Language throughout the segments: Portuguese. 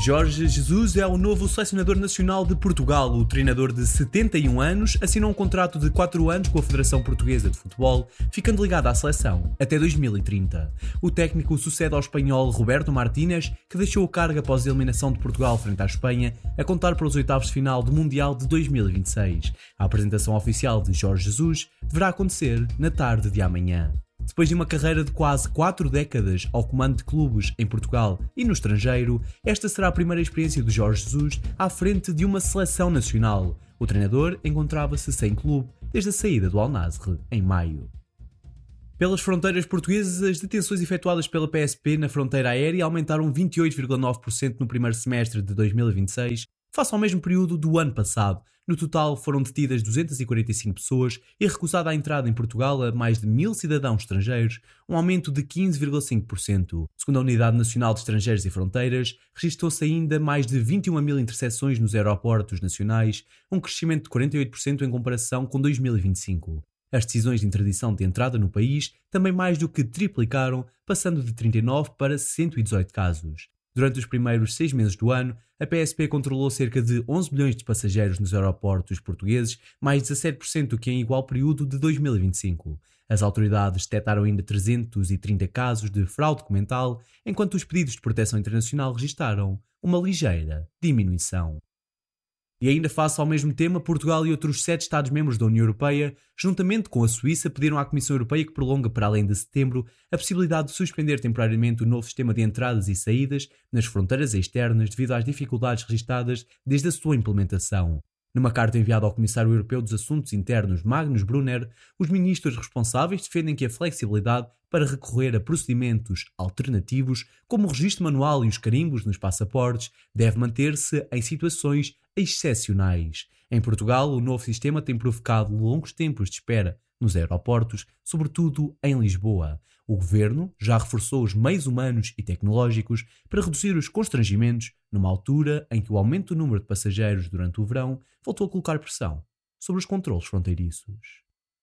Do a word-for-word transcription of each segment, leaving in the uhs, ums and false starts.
Jorge Jesus é o novo selecionador nacional de Portugal. O treinador de setenta e um anos assinou um contrato de quatro anos com a Federação Portuguesa de Futebol, ficando ligado à seleção até dois mil e trinta. O técnico sucede ao espanhol Roberto Martínez, que deixou o cargo após a eliminação de Portugal frente à Espanha, a contar para os oitavos de final do Mundial de dois mil e vinte e seis. A apresentação oficial de Jorge Jesus deverá acontecer na tarde de amanhã. Depois de uma carreira de quase quatro décadas ao comando de clubes em Portugal e no estrangeiro, esta será a primeira experiência de Jorge Jesus à frente de uma seleção nacional. O treinador encontrava-se sem clube desde a saída do Al Nassr em maio. Pelas fronteiras portuguesas, as detenções efetuadas pela P S P na fronteira aérea aumentaram vinte e oito vírgula nove por cento no primeiro semestre de dois mil e vinte e seis, face ao mesmo período do ano passado. No total, foram detidas duzentas e quarenta e cinco pessoas e recusada a entrada em Portugal a mais de mil cidadãos estrangeiros, um aumento de quinze vírgula cinco por cento. Segundo a Unidade Nacional de Estrangeiros e Fronteiras, registrou-se ainda mais de vinte e uma mil interseções nos aeroportos nacionais, um crescimento de quarenta e oito por cento em comparação com dois mil e vinte e cinco. As decisões de interdição de entrada no país também mais do que triplicaram, passando de trinta e nove para cento e dezoito casos. Durante os primeiros seis meses do ano, a P S P controlou cerca de onze milhões de passageiros nos aeroportos portugueses, mais dezassete por cento do que em igual período de dois mil e vinte e cinco. As autoridades detectaram ainda trezentos e trinta casos de fraude documental, enquanto os pedidos de proteção internacional registaram uma ligeira diminuição. E ainda face ao mesmo tema, Portugal e outros sete Estados-membros da União Europeia, juntamente com a Suíça, pediram à Comissão Europeia que prolongue para além de setembro a possibilidade de suspender temporariamente o novo sistema de entradas e saídas nas fronteiras externas devido às dificuldades registadas desde a sua implementação. Numa carta enviada ao Comissário Europeu dos Assuntos Internos, Magnus Brunner, os ministros responsáveis defendem que a flexibilidade para recorrer a procedimentos alternativos, como o registro manual e os carimbos nos passaportes, deve manter-se em situações excepcionais. Em Portugal, o novo sistema tem provocado longos tempos de espera nos aeroportos, sobretudo em Lisboa. O governo já reforçou os meios humanos e tecnológicos para reduzir os constrangimentos numa altura em que o aumento do número de passageiros durante o verão voltou a colocar pressão sobre os controlos fronteiriços.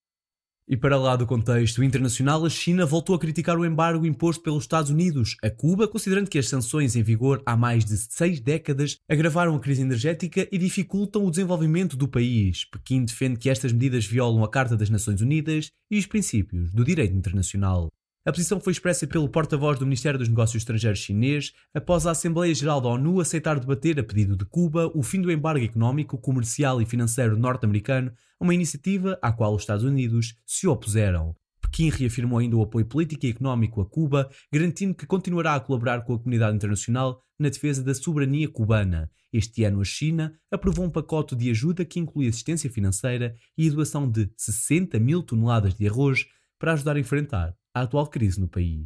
E para lá do contexto internacional, a China voltou a criticar o embargo imposto pelos Estados Unidos a Cuba, considerando que as sanções em vigor há mais de seis décadas agravaram a crise energética e dificultam o desenvolvimento do país. Pequim defende que estas medidas violam a Carta das Nações Unidas e os princípios do direito internacional. A posição foi expressa pelo porta-voz do Ministério dos Negócios Estrangeiros chinês após a Assembleia Geral da ONU aceitar debater, a pedido de Cuba, o fim do embargo económico, comercial e financeiro norte-americano, uma iniciativa à qual os Estados Unidos se opuseram. Pequim reafirmou ainda o apoio político e económico a Cuba, garantindo que continuará a colaborar com a comunidade internacional na defesa da soberania cubana. Este ano a China aprovou um pacote de ajuda que inclui assistência financeira e a doação de sessenta mil toneladas de arroz para ajudar a enfrentar a atual crise no país.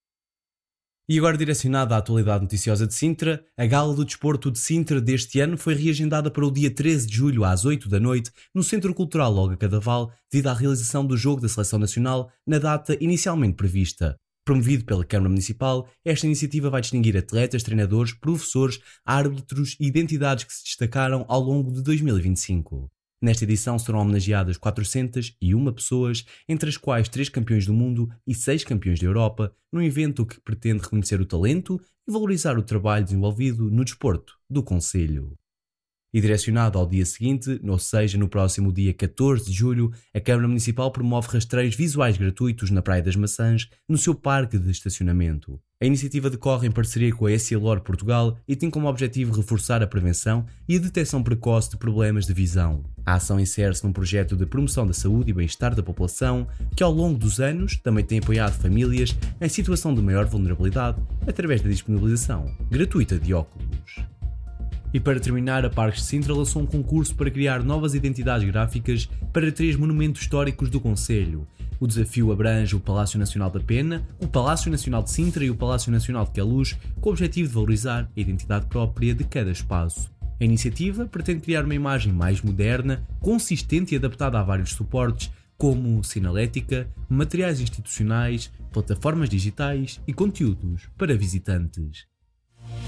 E agora direcionada à atualidade noticiosa de Sintra, a Gala do Desporto de Sintra deste ano foi reagendada para o dia treze de julho às oito da noite no Centro Cultural Olga Cadaval, devido à realização do jogo da Seleção Nacional na data inicialmente prevista. Promovido pela Câmara Municipal, esta iniciativa vai distinguir atletas, treinadores, professores, árbitros e identidades que se destacaram ao longo de dois mil e vinte e cinco. Nesta edição serão homenageadas quatrocentas e uma pessoas, entre as quais três campeões do mundo e seis campeões da Europa, num evento que pretende reconhecer o talento e valorizar o trabalho desenvolvido no desporto do concelho. E direcionado ao dia seguinte, ou seja, no próximo dia catorze de julho, a Câmara Municipal promove rastreios visuais gratuitos na Praia das Maçãs, no seu parque de estacionamento. A iniciativa decorre em parceria com a Essilor Portugal e tem como objetivo reforçar a prevenção e a detecção precoce de problemas de visão. A ação insere-se num projeto de promoção da saúde e bem-estar da população, que ao longo dos anos também tem apoiado famílias em situação de maior vulnerabilidade através da disponibilização gratuita de óculos. E para terminar, a Parques de Sintra lançou um concurso para criar novas identidades gráficas para três monumentos históricos do concelho. O desafio abrange o Palácio Nacional da Pena, o Palácio Nacional de Sintra e o Palácio Nacional de Queluz, com o objetivo de valorizar a identidade própria de cada espaço. A iniciativa pretende criar uma imagem mais moderna, consistente e adaptada a vários suportes, como sinalética, materiais institucionais, plataformas digitais e conteúdos para visitantes.